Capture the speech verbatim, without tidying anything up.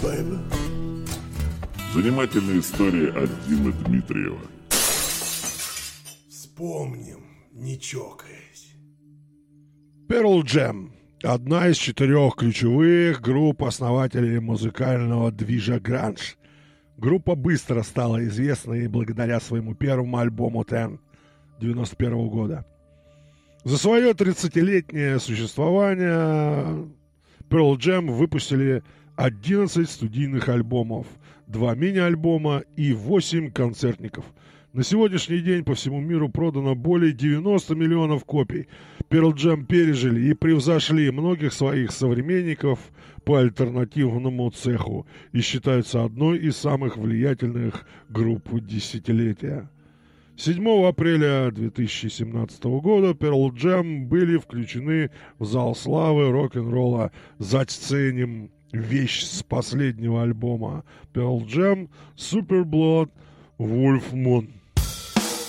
Занимательные истории от Димы Дмитриева. Вспомним, не чокаясь. Pearl Jam – одна из четырех ключевых групп основателей музыкального движа гранж. Группа быстро стала известной благодаря своему первому альбому «Ten» девяносто первого года. За свое тридцатилетнее существование Pearl Jam выпустили одиннадцать студийных альбомов, два мини-альбома и восемь концертников. На сегодняшний день по всему миру продано более девяноста миллионов копий. Pearl Jam пережили и превзошли многих своих современников по альтернативному цеху и считаются одной из самых влиятельных групп десятилетия. седьмого апреля две тысячи семнадцатого года Pearl Jam были включены в зал славы рок-н-ролла. Заценим вещь с последнего альбома Pearl Jam Super Blood Wolf Moon.